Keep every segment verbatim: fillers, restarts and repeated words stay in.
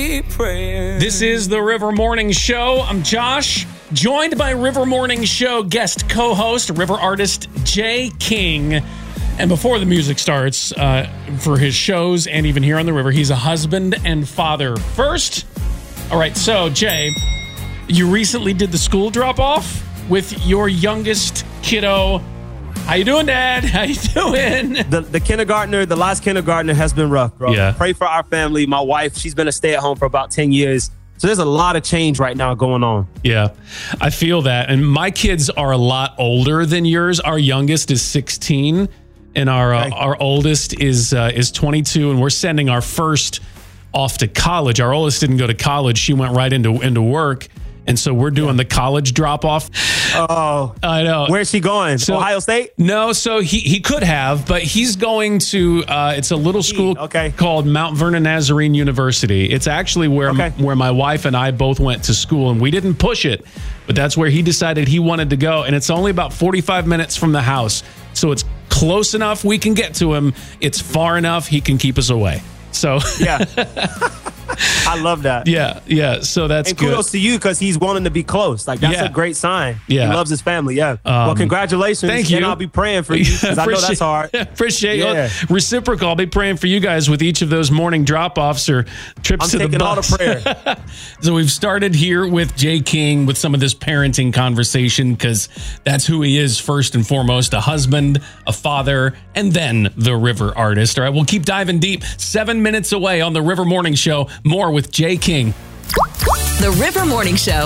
This is the River Morning Show. I'm Josh, joined by River Morning Show guest co-host, river artist Jay King. And before the music starts, uh, for his shows and even here on the river, he's a husband and father. First, all right, so Jay, you recently did the school drop-off with your youngest kiddo. How you doing, Dad? How you doing? The the kindergartner, the last kindergartner has been rough, bro. Yeah. Pray for our family. My wife, she's been a stay-at-home for about ten years. So there's a lot of change right now going on. Yeah, I feel that. And my kids are a lot older than yours. Our youngest is sixteen, and our uh, our oldest is uh, is twenty-two, and we're sending our first off to college. Our oldest didn't go to college. She went right into into work. And so we're doing the college drop-off. Oh, I know. Where's she going? So, Ohio State? No, so he, he could have, but he's going to, uh, it's a little school okay. called Mount Vernon Nazarene University. It's actually where, okay. where my wife and I both went to school, and we didn't push it, but that's where he decided he wanted to go. And it's only about forty-five minutes from the house. So it's close enough we can get to him. It's far enough he can keep us away. So yeah. I love that. Yeah, yeah. So that's and good. kudos to you because he's wanting to be close. Like that's yeah. a great sign. Yeah, he loves his family. Yeah. Um, well, congratulations. Thank you. And I'll be praying for you because I know that's hard. Appreciate yeah. it. Reciprocal. I'll be praying for you guys with each of those morning drop-offs or trips I'm to the taking bus. all the prayer. So we've started here with Jay King with some of this parenting conversation because that's who he is first and foremost, a husband, a father, and then the river artist. All right, we'll keep diving deep. Seven minutes away on the River Morning Show. More with Jay King. The River Morning Show.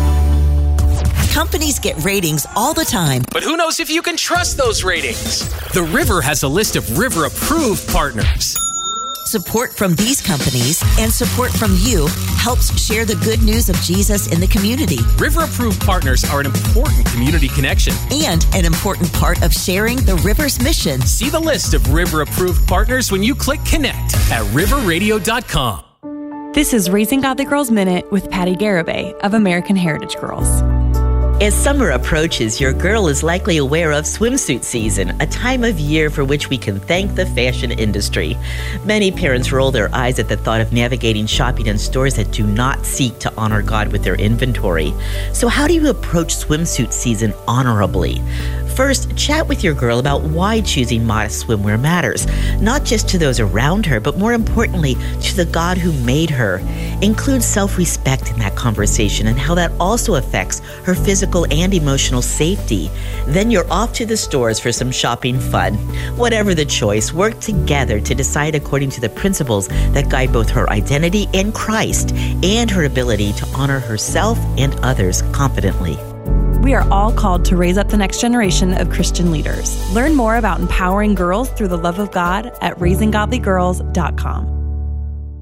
Companies get ratings all the time. But who knows if you can trust those ratings? The River has a list of River-approved partners. Support from these companies and support from you helps share the good news of Jesus in the community. River-approved partners are an important community connection. And an important part of sharing the River's mission. See the list of River-approved partners when you click connect at river radio dot com. This is Raising Godly Girls Minute with Patty Garibay of American Heritage Girls. As summer approaches, your girl is likely aware of swimsuit season, a time of year for which we can thank the fashion industry. Many parents roll their eyes at the thought of navigating shopping in stores that do not seek to honor God with their inventory. So how do you approach swimsuit season honorably? First, chat with your girl about why choosing modest swimwear matters, not just to those around her, but more importantly, to the God who made her. Include self-respect in that conversation and how that also affects her physical and emotional safety. Then you're off to the stores for some shopping fun. Whatever the choice, work together to decide according to the principles that guide both her identity in Christ and her ability to honor herself and others confidently. We are all called to raise up the next generation of Christian leaders. Learn more about empowering girls through the love of God at raising godly girls dot com.